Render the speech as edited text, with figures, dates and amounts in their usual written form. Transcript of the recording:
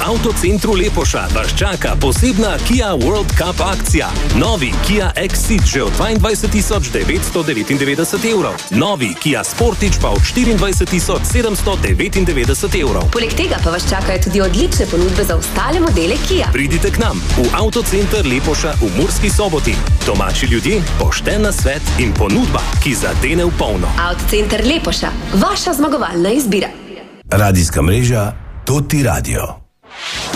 Avtocentru Lepoša vas čaka posebna Kia World Cup akcija. Novi Kia Exceed že od 22.999 evrov. Novi Kia Sportage pa od 24.799 evrov. Poleg tega pa vas čakajo tudi odlične ponudbe za ostale modele Kia. Pridite k nam v Avtocenter Lepoša v Murski Soboti. Domači ljudje, pošten nasvet in ponudba, ki zadene v polno. Avtocenter Lepoša, vaša zmagovalna izbira. Radijska mreža Toti Radio.